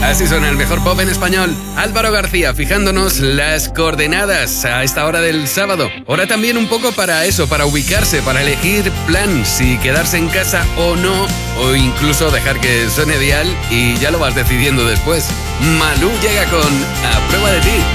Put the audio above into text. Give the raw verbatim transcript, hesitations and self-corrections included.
Así suena el mejor pop en español. Álvaro García fijándonos las coordenadas a esta hora del sábado. Hora también un poco para eso, para ubicarse, para elegir plan, si quedarse en casa o no, o incluso dejar que suene dial y ya lo vas decidiendo después. Malú llega con A Prueba de Ti.